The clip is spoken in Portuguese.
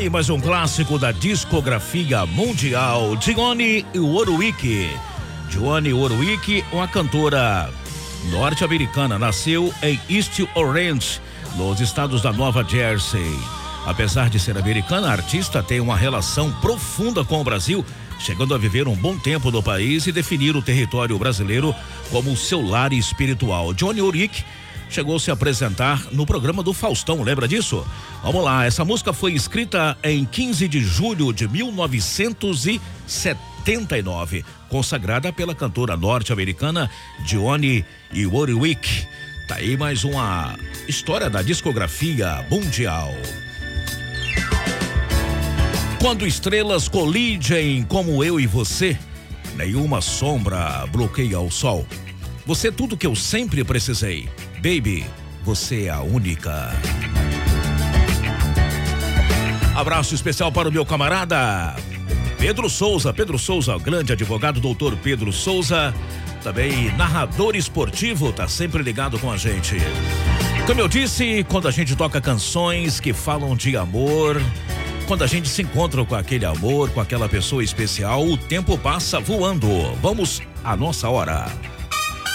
aí mais um clássico da discografia mundial, Dionne Warwick. Dionne Warwick, uma cantora norte-americana, nasceu em East Orange, nos estados da Nova Jersey. Apesar de ser americana, a artista tem uma relação profunda com o Brasil, chegando a viver um bom tempo no país e definir o território brasileiro como seu lar espiritual. Dionne Warwick chegou a se apresentar no programa do Faustão, lembra disso? Vamos lá, essa música foi escrita em 15 de julho de 1979, consagrada pela cantora norte-americana Dionne Warwick. Tá aí mais uma história da discografia mundial. Quando estrelas colidem como eu e você, nenhuma sombra bloqueia o sol. Você é tudo que eu sempre precisei. Baby, você é a única. Abraço especial para o meu camarada Pedro Souza, grande advogado, doutor Pedro Souza, também narrador esportivo, tá sempre ligado com a gente. Como eu disse, quando a gente toca canções que falam de amor, quando a gente se encontra com aquele amor, com aquela pessoa especial, o tempo passa voando. Vamos à nossa hora.